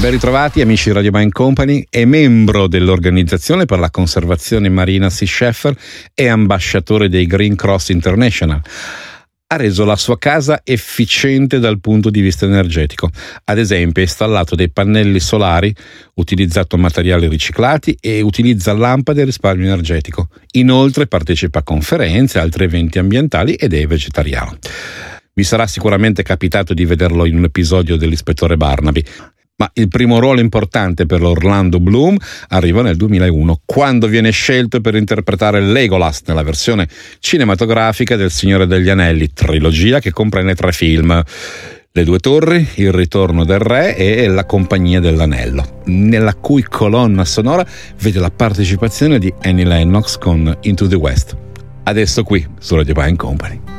Ben ritrovati amici di Radio Mind Company. È membro dell'Organizzazione per la Conservazione Marina Sea Shepherd e ambasciatore dei Green Cross International. Ha reso la sua casa efficiente dal punto di vista energetico. Ad esempio, ha installato dei pannelli solari, utilizzato materiali riciclati e utilizza lampade a risparmio energetico. Inoltre partecipa a conferenze, altri eventi ambientali ed è vegetariano. Vi sarà sicuramente capitato di vederlo in un episodio dell'Ispettore Barnaby. Ma il primo ruolo importante per Orlando Bloom arriva nel 2001, quando viene scelto per interpretare Legolas nella versione cinematografica del Signore degli Anelli, trilogia che comprende 3 film: Le Due Torri, Il Ritorno del Re e La Compagnia dell'Anello, nella cui colonna sonora vede la partecipazione di Annie Lennox con Into the West. Adesso qui su Radio Mind Company.